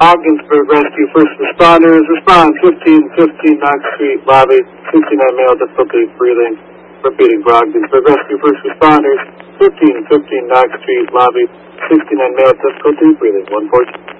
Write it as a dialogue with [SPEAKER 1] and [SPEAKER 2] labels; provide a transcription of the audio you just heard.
[SPEAKER 1] Ogdensburg Rescue First Responders. Respond 1515 Knox Street, lobby, 69 male, difficulty breathing. Repeating for Ogdensburg Rescue First Responders, 1515 Knox Street, lobby, 69 male, difficulty breathing. 114.